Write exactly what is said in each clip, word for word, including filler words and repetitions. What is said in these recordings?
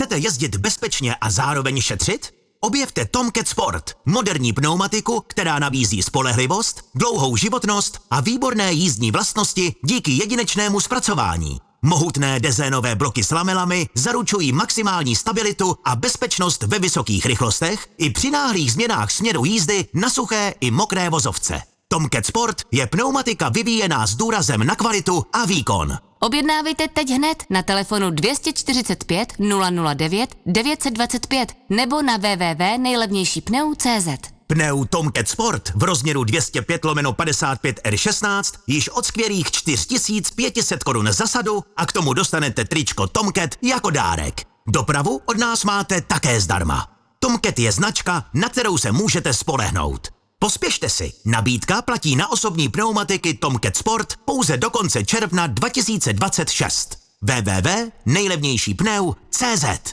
Chcete jezdit bezpečně a zároveň šetřit? Objevte Tomcat Sport, moderní pneumatiku, která nabízí spolehlivost, dlouhou životnost a výborné jízdní vlastnosti díky jedinečnému zpracování. Mohutné dezénové bloky s lamelami zaručují maximální stabilitu a bezpečnost ve vysokých rychlostech i při náhlých změnách směru jízdy na suché i mokré vozovce. Tomcat Sport je pneumatika vyvíjená s důrazem na kvalitu a výkon. Objednávejte teď hned na telefonu dvě čtyřicet pět nula nula devět devět dva pět nebo na w w w tečka nejlevnější pneu tečka cé zet. Pneu Tomcat Sport v rozměru dvě stě pět lomeno padesát pět R šestnáct již od skvělých čtyři tisíce pět set korun za sadu a k tomu dostanete tričko Tomcat jako dárek. Dopravu od nás máte také zdarma. Tomcat je značka, na kterou se můžete spolehnout. Pospěšte si, nabídka platí na osobní pneumatiky Tomcat Sport pouze do konce června dva tisíce dvacet šest. w w w tečka nejlevnější pneu tečka cé zet.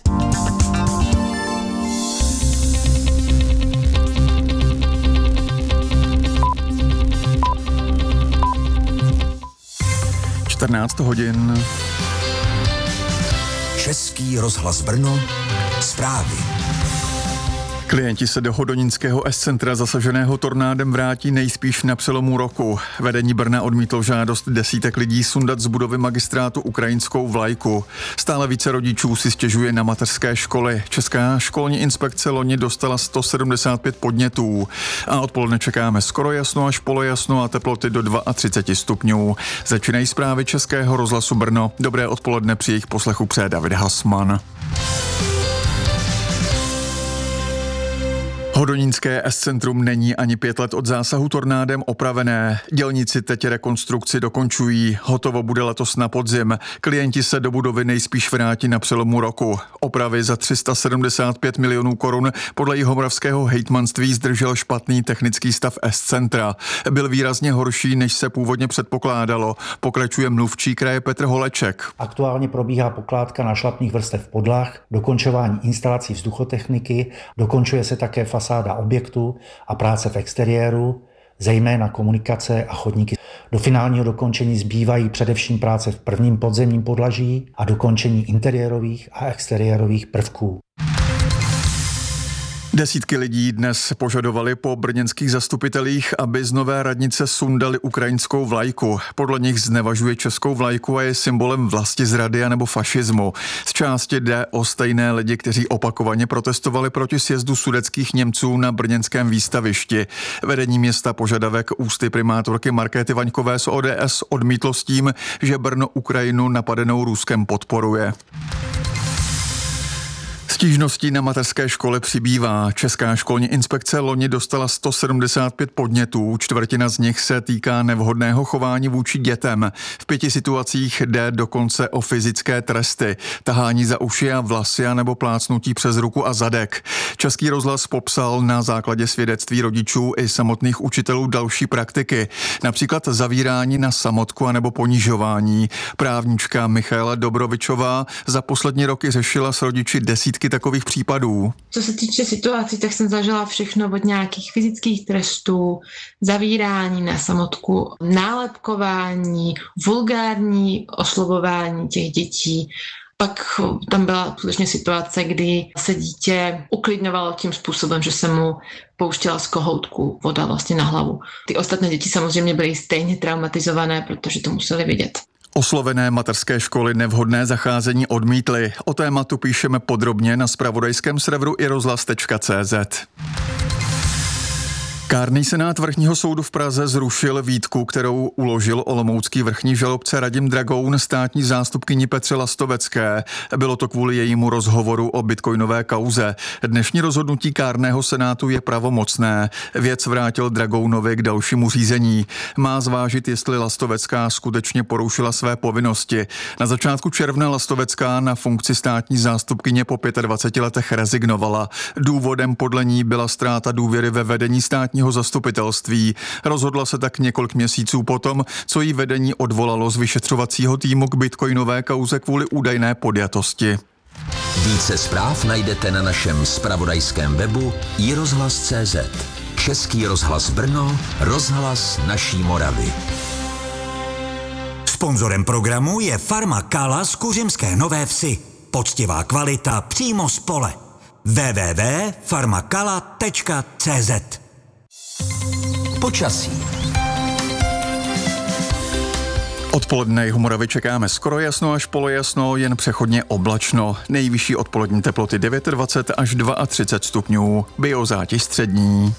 čtrnáct hodin. Český rozhlas Brno, zprávy. Klienti se do hodonínského S-centra zasaženého tornádem vrátí nejspíš na přelomu roku. Vedení Brna odmítlo žádost desítek lidí sundat z budovy magistrátu ukrajinskou vlajku. Stále více rodičů si stěžuje na mateřské školy. Česká školní inspekce loni dostala sto sedmdesát pět podnětů. A odpoledne čekáme skoro jasno až polojasno a teploty do třicet dva stupňů. Začínají zprávy Českého rozhlasu Brno. Dobré odpoledne, při jejich poslechu přeje David Hasman. Hodonínské S-centrum není ani pět let od zásahu tornádem opravené. Dělníci teď rekonstrukci dokončují. Hotovo bude letos na podzim. Klienti se do budovy nejspíš vrátí na přelomu roku. Opravy za tři sta sedmdesát pět milionů korun podle jihomoravského hejtmanství zdržel špatný technický stav S-centra. Byl výrazně horší, než se původně předpokládalo. Pokračuje mluvčí kraje Petr Holeček. Aktuálně probíhá pokládka nášlapných vrstev podlah, dokončování instalací vzduchotechniky, dokončuje se také fasáda objektu a práce v exteriéru, zejména komunikace a chodníky. Do finálního dokončení zbývají především práce v prvním podzemním podlaží a dokončení interiérových a exteriérových prvků. Desítky lidí dnes požadovali po brněnských zastupitelích, aby z nové radnice sundali ukrajinskou vlajku. Podle nich znevažuje českou vlajku a je symbolem vlastizrady nebo fašismu. Z části jde o stejné lidi, kteří opakovaně protestovali proti sjezdu sudetských Němců na brněnském výstavišti. Vedení města požadavek ústy primátorky Markéty Vaňkové z O D S odmítlo s tím, že Brno Ukrajinu napadenou Ruskem podporuje. Stížností na mateřské škole přibývá. Česká školní inspekce loni dostala sto sedmdesát pět podnětů, čtvrtina z nich se týká nevhodného chování vůči dětem. V pěti situacích jde dokonce o fyzické tresty, tahání za uši a vlasy a nebo plácnutí přes ruku a zadek. Český rozhlas popsal na základě svědectví rodičů i samotných učitelů další praktiky, například zavírání na samotku a nebo ponižování. Právnička Michaela Dobrovičová za poslední roky řešila s rodiči desítky takových případů. Co se týče situací, tak jsem zažila všechno od nějakých fyzických trestů, zavírání na samotku, nálepkování, vulgární oslovování těch dětí. Pak tam byla skutečně situace, kdy se dítě uklidňovalo tím způsobem, že se mu pouštěla z kohoutku voda vlastně na hlavu. Ty ostatní děti samozřejmě byly stejně traumatizované, protože to museli vidět. Oslovené mateřské školy nevhodné zacházení odmítly. O tématu píšeme podrobně na zpravodajském serveru i rozhlas tečka cé zet. Kárný senát Vrchního soudu v Praze zrušil výtku, kterou uložil olomoucký vrchní žalobce Radim Dragoun státní zástupkyni Petře Lastovecké. Bylo to kvůli jejímu rozhovoru o bitcoinové kauze. Dnešní rozhodnutí kárného senátu je pravomocné. Věc vrátil Dragounovi k dalšímu řízení. Má zvážit, jestli Lastovecká skutečně porušila své povinnosti. Na začátku června Lastovecká na funkci státní zástupkyně po dvaceti pěti letech rezignovala. Důvodem podle ní byla ztráta důvěry ve vedení státního zastupitelství. Rozhodla se tak několik měsíců potom, co jí vedení odvolalo z vyšetřovacího týmu k bitcoinové kauze kvůli údajné podjatosti. Více zpráv najdete na našem zpravodajském webu i rozhlas tečka cé zet. Český rozhlas Brno, rozhlas naší Moravy. Sponzorem programu je farma Kala z Kuřimské Nové Vsi. Poctivá kvalita přímo z pole. w w w tečka farmakala tečka c z. Počasí. Odpoledne jihu Moravy čekáme skoro jasno až polojasno, jen přechodně oblačno. Nejvyšší odpolední teploty dvacet devět až třicet dva stupňů, biozátěž střední.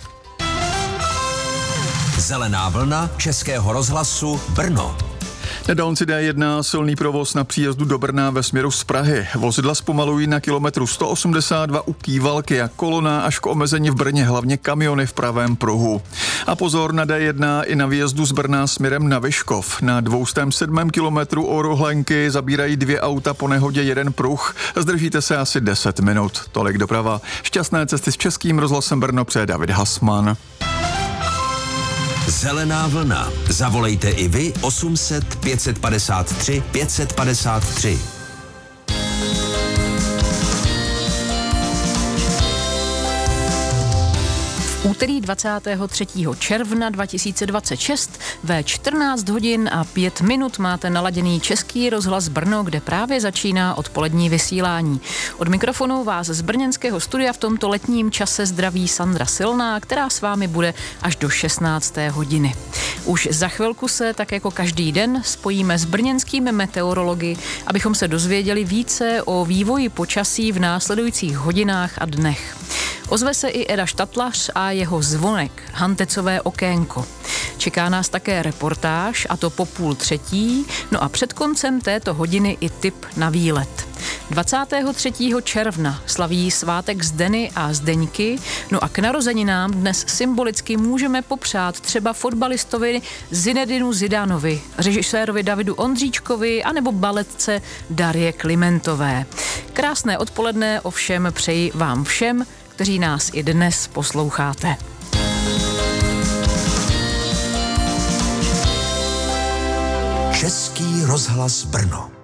Zelená vlna Českého rozhlasu Brno. Na dálnici D jedna silný provoz na příjezdu do Brna ve směru z Prahy. Vozidla zpomalují na kilometru sto osmdesát dva u Kývalky a kolona až k omezení v Brně, hlavně kamiony v pravém pruhu. A pozor na D jedna i na výjezdu z Brna směrem na Vyškov. Na dvěstě sedm kilometrů u Rohlenky zabírají dvě auta, po nehodě jeden pruh. Zdržíte se asi deset minut. Tolik doprava. Šťastné cesty s Českým rozhlasem Brno přeje David Hasman. Zelená vlna. Zavolejte i vy osm set pět padesát tři pět padesát tři. Úterý dvacátého třetího června dva tisíce dvacet šest ve čtrnáct hodin a pět minut máte naladěný Český rozhlas Brno, kde právě začíná odpolední vysílání. Od mikrofonu vás z brněnského studia v tomto letním čase zdraví Sandra Silná, která s vámi bude až do šestnácté hodiny. Už za chvilku se, tak jako každý den, spojíme s brněnskými meteorology, abychom se dozvěděli více o vývoji počasí v následujících hodinách a dnech. Ozve se i Eda Štatlař a jeho zvonek, Hantecové okénko. Čeká nás také reportáž, a to po půl třetí, no a před koncem této hodiny i tip na výlet. dvacátého třetího června slaví svátek Zdeny a Zdeňky, no a k narozeninám dnes symbolicky můžeme popřát třeba fotbalistovi Zinedinu Zidanovi, režisérovi Davidu Ondříčkovi anebo baletce Darje Klimentové. Krásné odpoledne ovšem přeji vám všem, kteří nás i dnes posloucháte. Český rozhlas Brno.